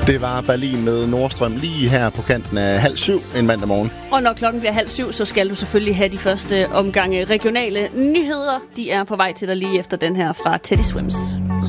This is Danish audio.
Det var Berlin med Nordstrøm lige her på kanten af 6:30 en mandag morgen. Og når klokken bliver 6:30, så skal du selvfølgelig have de første omgange regionale nyheder. De er på vej til dig lige efter den her fra Teddy Swims.